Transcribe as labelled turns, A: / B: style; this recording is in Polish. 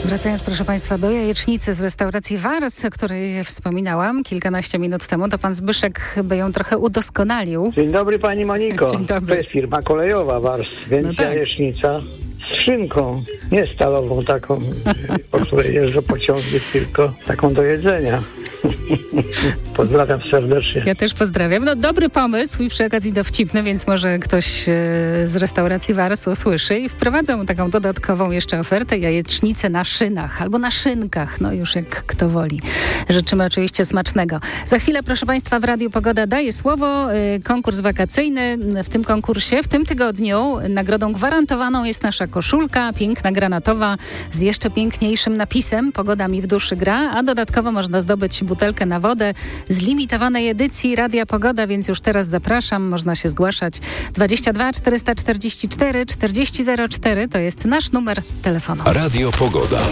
A: Wracając, proszę Państwa, do jajecznicy z restauracji Wars, o której wspominałam kilkanaście minut temu, to pan Zbyszek by ją trochę udoskonalił.
B: Dzień dobry pani Moniko.
A: Dzień dobry.
B: To jest firma kolejowa Wars, więc
A: No tak.
B: jajecznica z szynką, nie stalową taką, po której jeżdżą pociągi, tylko taką do jedzenia. Pozdrawiam serdecznie.
A: Ja też pozdrawiam. No dobry pomysł i przy okazji dowcipny, więc może ktoś z restauracji Wars usłyszy i wprowadzą taką dodatkową jeszcze ofertę, jajecznicę na szynach albo na szynkach, no już jak kto woli. Życzymy oczywiście smacznego. Za chwilę, proszę Państwa, w Radiu Pogoda daje słowo. Konkurs wakacyjny. W tym konkursie, w tym tygodniu nagrodą gwarantowaną jest nasza koszulka, piękna granatowa z jeszcze piękniejszym napisem Pogoda mi w duszy gra, a dodatkowo można zdobyć butelkę na wodę z limitowanej edycji Radia Pogoda, więc już teraz zapraszam, można się zgłaszać. 22 444 4004 to jest nasz numer telefonu.
C: Radio Pogoda.